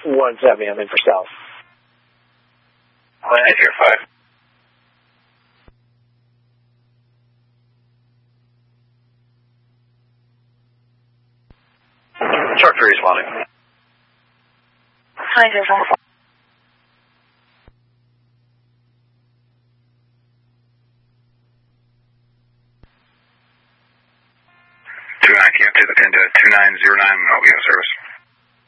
170, I'm in for south. 905. Truck 3 responding. 905. Came to the pin to 2909, I'll be in service.